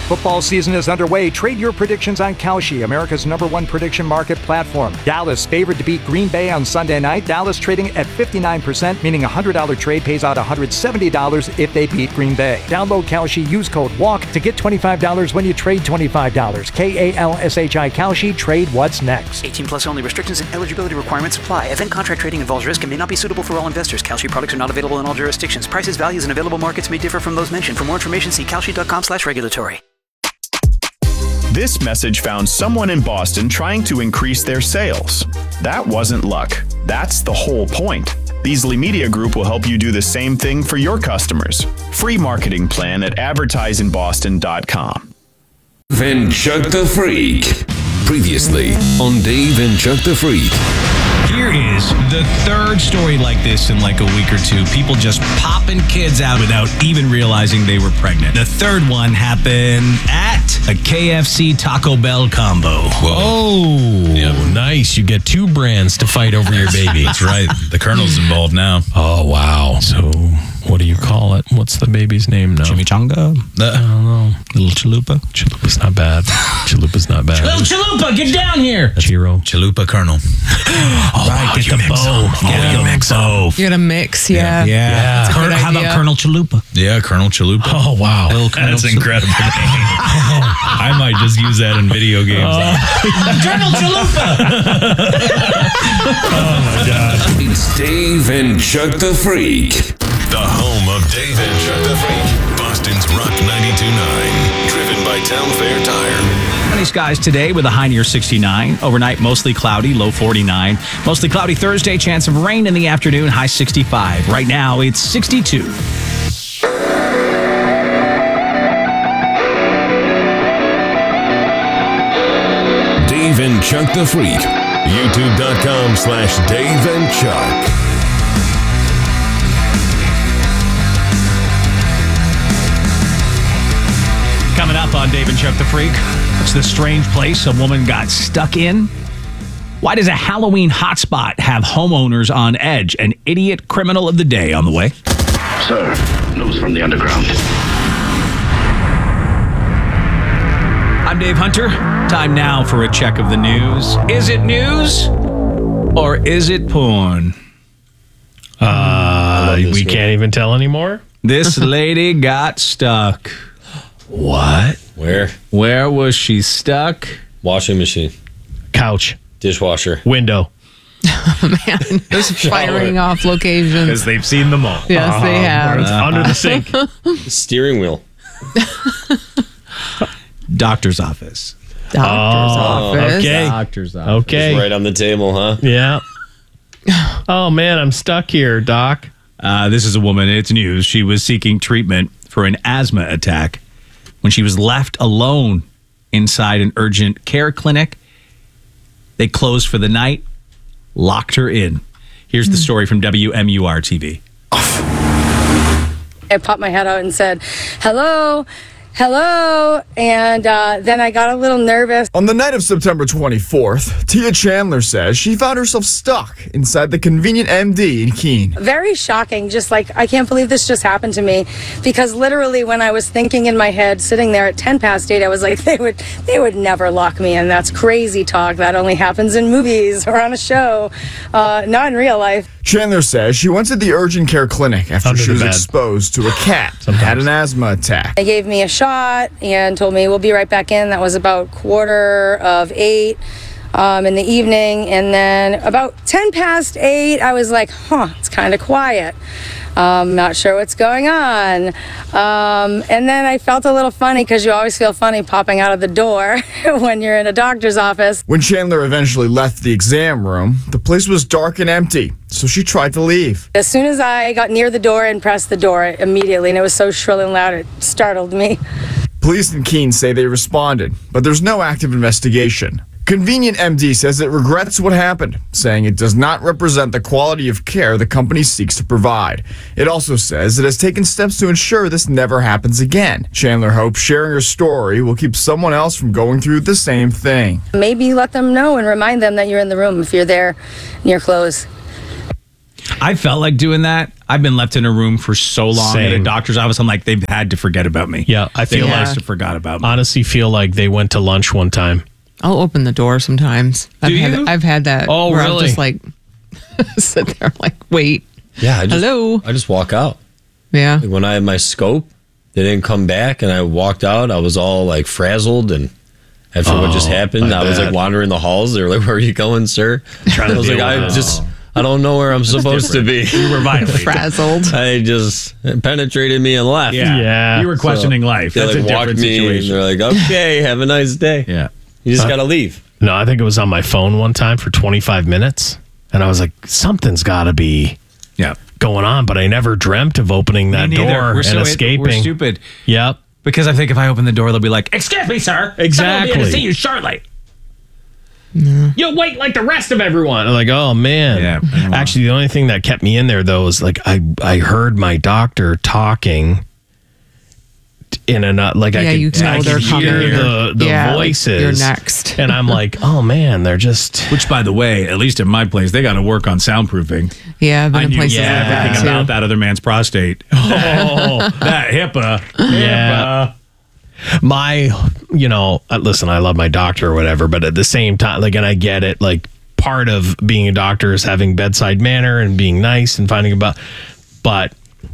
Football season is underway. Trade your predictions on Kalshi, America's #1 prediction market platform. Dallas favored to beat Green Bay on Sunday night. Dallas trading at 59%, meaning a $100 trade pays out $170 if they beat Green Bay. Download Kalshi, use code WALK to get $25 when you trade $25. KALSHI Kalshi, trade what's next. 18 plus only. Restrictions and eligibility requirements apply. Event contract trading involves risk and may not be suitable for all investors. Kalshi products are not available in all jurisdictions. Prices, values, and available markets may differ from those mentioned. For more information, see kalshi.com/regulatory. This message found someone in Boston trying to increase their sales. That wasn't luck. That's the whole point. Beasley Media Group will help you do the same thing for your customers. Free marketing plan at advertiseinboston.com. Dave and Chuck the Freak. Previously on Dave and Chuck the Freak. Here is the third story like this in like a week or two. People just popping kids out without even realizing they were pregnant. The third one happened at a KFC Taco Bell combo. Whoa. Yep. Nice. You get two brands to fight over your baby. That's right. The Colonel's involved now. Oh, wow. So what do you call it? What's the baby's name now? Chimichanga? I don't know. Little Chalupa? Chalupa's not bad. Chalupa's not bad. Little Chalupa, get down here! Chiro. Chalupa Colonel. Oh, right, wow, get the bow. You mix them. You gotta mix, yeah. Yeah. That's a good How idea. about Colonel Chalupa? Yeah, Colonel Chalupa. Oh, wow. That's incredible. I might just use that in video games. Colonel Chalupa! Oh, my God. It's Dave and Chuck the Freak. The home of Dave and Chuck the Freak. Boston's Rock 92.9. Driven by Town Fair Tire. Sunny skies today with a high near 69. Overnight, mostly cloudy, low 49. Mostly cloudy Thursday, chance of rain in the afternoon, high 65. Right now, it's 62. Dave and Chuck the Freak. YouTube.com/Dave and Chuck. Coming up on Dave and Chuck the Freak, what's the strange place a woman got stuck in? Why does a Halloween hotspot have homeowners on edge? An idiot criminal of the day on the way. Sir, news from the underground. I'm Dave Hunter. Time now for a check of the news. Is it news or is it porn? We can't even tell anymore? This lady got stuck. What? Where was she stuck? Washing machine. Couch. Dishwasher. Window. Man, just firing off locations. Because they've seen them all. Yes, they have. It's under the sink. Steering wheel. Doctor's office. Doctor's office. Okay. Doctor's office. Okay. It's right on the table, huh? Yeah. Oh, man, I'm stuck here, Doc. This is a woman. It's news. She was seeking treatment for an asthma attack when she was left alone inside an urgent care clinic. They closed for the night, locked her in. Here's the story from WMUR TV. I popped my head out and said, hello, and then I got a little nervous. On the night of September 24th, Tia Chandler says she found herself stuck inside the Convenient MD in Keene. Very shocking, just like, I can't believe this just happened to me, because literally when I was thinking in my head, sitting there at 8:10, I was like, they would never lock me in. That's crazy talk. That only happens in movies or on a show, not in real life. Chandler says she went to the urgent care clinic after she was exposed to a cat and had an asthma attack. They gave me a shot and told me we'll be right back in. That was about 7:15 in the evening. And then about 8:10, I was like, it's kind of quiet. Not sure what's going on. And then I felt a little funny, because you always feel funny popping out of the door when you're in a doctor's office. When Chandler eventually left the exam room, the place was dark and empty, so she tried to leave. As soon as I got near the door and pressed the door immediately, and it was so shrill and loud, it startled me. Police in Keene say they responded, but there's no active investigation. Convenient MD says it regrets what happened, saying it does not represent the quality of care the company seeks to provide. It also says it has taken steps to ensure this never happens again. Chandler hopes sharing her story will keep someone else from going through the same thing. Maybe let them know and remind them that you're in the room if you're there and you're close. I felt like doing that. I've been left in a room for so long at a Same. doctor's office. I'm like, they've had to forget about me. Yeah, I feel they like must have forgot about me. honestly feel like they went to lunch one time. I'll open the door sometimes. I've had that. Oh, where I'll really? just like sit there, like wait. Yeah, Hello. I just walk out. Yeah. Like when I had my scope, they didn't come back, and I walked out. I was all like frazzled, and after what just happened, I was like wandering the halls. They were like, "Where are you going, sir?" Trying to I was like, I don't know where I'm supposed to be. You were violated. Frazzled. I just it penetrated me and left. Yeah. You were questioning life. They That's like a walked different me, and situation. they're like, "Okay, have a nice day." Yeah. You just gotta leave. No, I think it was on my phone one time for 25 minutes. And I was like, something's got to be going on. But I never dreamt of opening that Me neither. door We're and so escaping. We're stupid. Yep. Because I think if I open the door, they'll be like, "Excuse me, sir. Exactly. Someone will be to see you shortly." You'll wait like the rest of everyone. I'm like, oh, man. Yeah. Actually, the only thing that kept me in there, though, was like I heard my doctor talking in a like I you could, know I they're could hear coming. the Yeah, like, voices. you're next. And I'm like, oh, man, they're just... Which, by the way, at least at my place, they got to work on soundproofing. Yeah, I've been I in knew places like that everything too. about that other man's prostate. Oh, that HIPAA. Yeah. My, listen, I love my doctor or whatever, but at the same time, like, and I get it, like, part of being a doctor is having bedside manner and being nice and finding about, but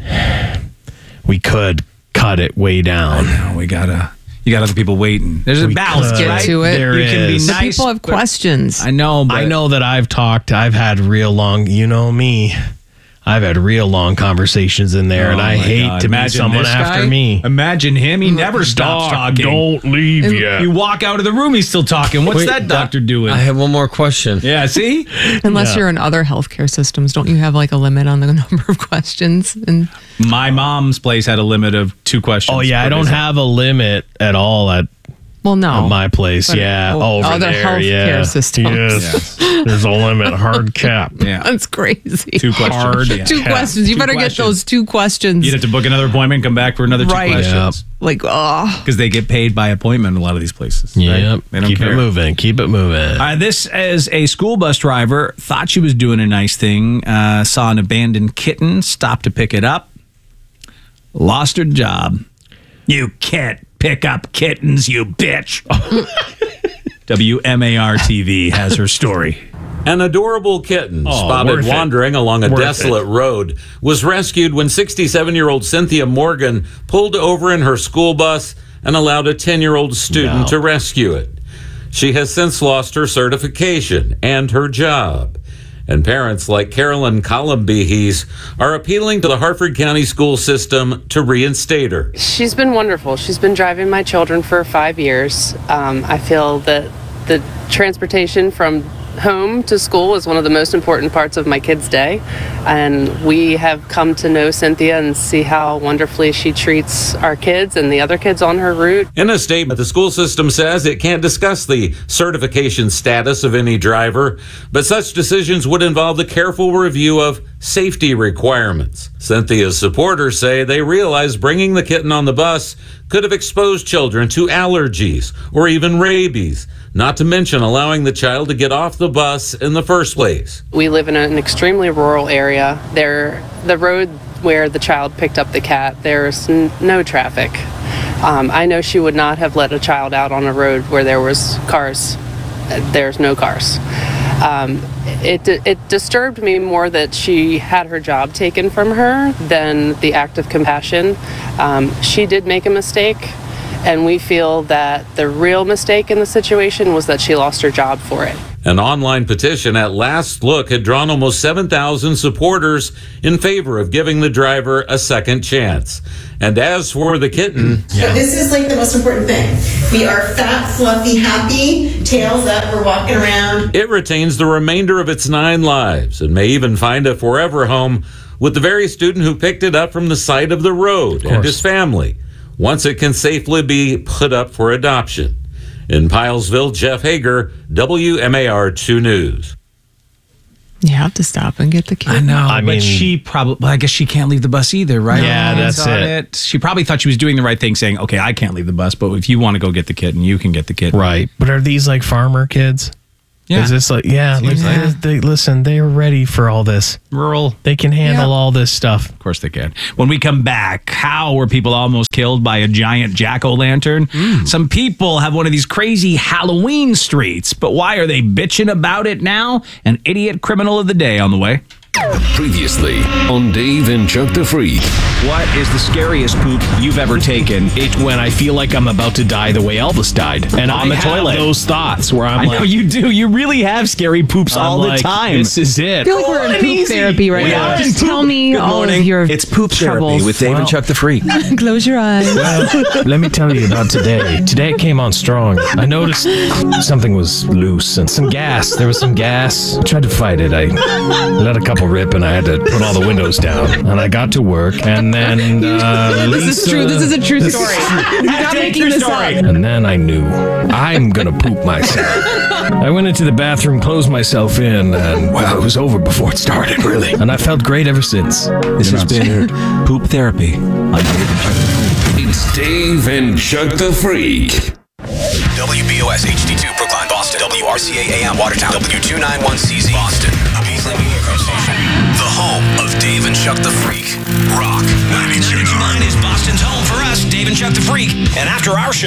we could cut it way down. I know, you got other people waiting. There's a balance, Let's get right? to it. There you can be is. But nice. people have but- questions. I know, but I know that I've had real long, you know me, I've had real long conversations in there, and Oh I my hate God. to be Imagine someone this after guy. me. Imagine him. He never stops talking. Don't leave yet. You walk out of the room, he's still talking. What's Wait, that doctor doing? I have one more question. Yeah, see? Unless you're in other healthcare systems, don't you have like a limit on the number of questions? And My mom's place had a limit of 2 questions. Oh, yeah, per I don't visit. have a limit at all at well, no, my place. But Yeah, over other there. healthcare Yeah. systems. Yes. There's a limit, hard cap. Yeah. That's crazy. 2 questions. Hard Yeah. Two cap. questions. You 2 better questions. get those 2 questions. You'd have to book another appointment, come back for another 2 Right. questions. Like, oh, Because they get paid by appointment in a lot of these places. Yep. Right? They don't Keep care. it moving. Keep it moving. This is a school bus driver, thought she was doing a nice thing, saw an abandoned kitten, stopped to pick it up, lost her job. You can't pick up kittens, you bitch. WMAR TV has her story. An adorable kitten spotted worth it. wandering along a Worth desolate it. road was rescued when 67-year-old Cynthia Morgan pulled over in her school bus and allowed a 10-year-old student to rescue it. She has since lost her certification and her job. And parents like Carolyn Columbihes are appealing to the Harford County school system to reinstate her. She's been wonderful. She's been driving my children for 5 years. I feel that the transportation from home to school is one of the most important parts of my kids' day. And we have come to know Cynthia and see how wonderfully she treats our kids and the other kids on her route. In a statement, the school system says it can't discuss the certification status of any driver, but such decisions would involve the careful review of safety requirements. Cynthia's supporters say they realize bringing the kitten on the bus could have exposed children to allergies or even rabies, not to mention allowing the child to get off the bus in the first place. We live in an extremely rural area. The road where the child picked up the cat, there's no traffic. I know she would not have let a child out on a road where there was cars. There's no cars. It disturbed me more that she had her job taken from her than the act of compassion. She did make a mistake, and we feel that the real mistake in the situation was that she lost her job for it. An online petition at Last Look had drawn almost 7,000 supporters in favor of giving the driver a second chance. And as for the kitten, So this is like the most important thing. We are fat, fluffy, happy tails that we're walking around. it retains the remainder of its 9 lives and may even find a forever home with the very student who picked it up from the side of the road and his family, once it can safely be put up for adoption. In Pilesville, Jeff Hager, WMAR 2 News. you have to stop and get the kid. I know, I mean- but she probably, I guess she can't leave the bus either, right? Yeah, that's on it. She probably thought she was doing the right thing saying, okay, I can't leave the bus, but if you want to go get the kitten, you can get the kitten. Right. But are these like farmer kids? Yeah. Is this like, listen, they're ready for all this. Rural. They can handle all this stuff. Of course they can. When we come back, how were people almost killed by a giant jack-o'-lantern? Some people have one of these crazy Halloween streets, but why are they bitching about it now? An idiot criminal of the day on the way. Previously on Dave and Chuck the Freak. What is the scariest poop you've ever taken? It's when I feel like I'm about to die the way Elvis died. And on the toilet. Those thoughts where I'm I know you do. You really have scary poops all the time. This is it. I feel like we're in poop therapy right now. Just tell me all of your It's poop troubles. therapy with Dave and Chuck the Freak. Close your eyes. Well, let me tell you about today. Today it came on strong. I noticed something was loose and some gas. There was some gas. I tried to fight it. I let a couple rip and I had to put all the windows down. And I got to work and then This is true. This is a true story. You're not making this up. And then I knew I'm gonna poop myself. I went into the bathroom, closed myself in, and well, it was over before it started, really. And I felt great ever since. This has been poop therapy on Dave and Chuck the Freak. It's Dave and Chuck the Freak. WBOS HD2 Brookline, Boston. WRCA AM Watertown. W291CZ Boston. A Beasley Media Group station. The home of Dave and Chuck the Freak. Rock 92.9 is Boston's home for us, Dave and Chuck the Freak. And after our show.